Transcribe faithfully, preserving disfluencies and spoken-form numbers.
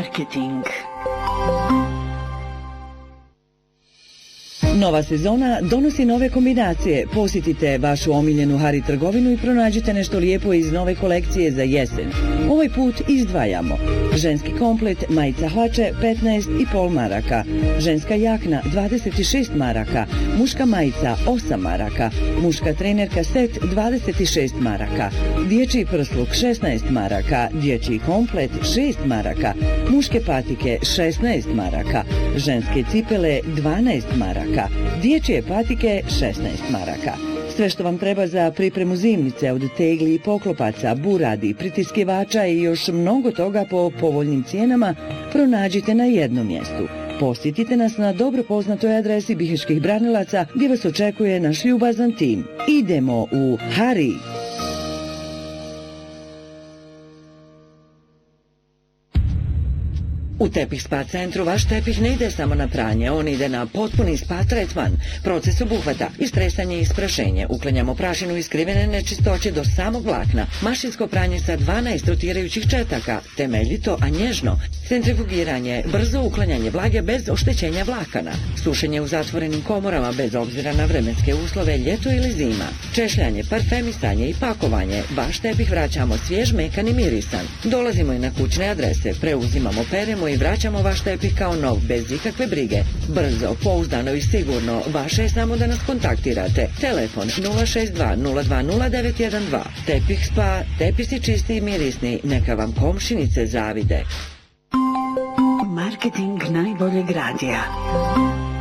Marketing. Nova sezona donosi nove kombinacije. Posjetite vašu omiljenu Hari trgovinu i pronađite nešto lijepo iz nove kolekcije za jesen. Ovaj put izdvajamo. Ženski komplet majica hlače petnaest i pol maraka. Ženska jakna dvadeset šest maraka. Muška majica osam maraka. Muška trenerka set dvadeset šest maraka. Dječji prsluk šesnaest maraka. Dječji komplet šest maraka. Muške patike šesnaest maraka. Ženske cipele dvanaest maraka. Dječje patike šesnaest maraka. Sve što vam treba za pripremu zimnice od tegli i poklopaca, buradi, pritiskivača i još mnogo toga po povoljnim cijenama pronađite na jednom mjestu. Posjetite nas na dobro poznatoj adresi Bihećkih branilaca gdje vas očekuje naš ljubazan tim. Idemo u Hari! U Tepih Spa centru vaš tepih ne ide samo na pranje, on ide na potpuni spa tretman. Proces obuhvata istresanje i isprašenje, uklanjamo prašinu i skrivene nečistoće do samog vlakna, mašinsko pranje sa dvanaest rotirajućih četaka, temeljito, a nježno, centrifugiranje, brzo uklanjanje vlage bez oštećenja vlakana, sušenje u zatvorenim komorama bez obzira na vremenske uslove, ljeto ili zima, češljanje, parfemisanje i pakovanje, vaš tepih vraćamo svjež, mekan i mirisan. Dolazimo i na kućne adrese, preuzimamo, peremo i vraćamo vaš tepih kao nov, bez ikakve brige. Brzo, pouzdano i sigurno, vaše je samo da nas kontaktirate. Telefon nula šest dva nula dva nula devet jedan dva. Tepih Spa, tepisi čisti i mirisni, neka vam komšinice zavide. Marketing najboljeg radija.